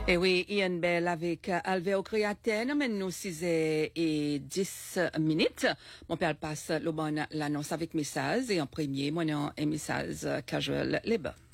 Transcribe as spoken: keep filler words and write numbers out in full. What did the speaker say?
Et oui, Ian Bell avec Alvéo Créatène, mais nous six et dix minutes. Mon père passe le bon l'annonce avec message et en premier, mon nom est message casual les bas.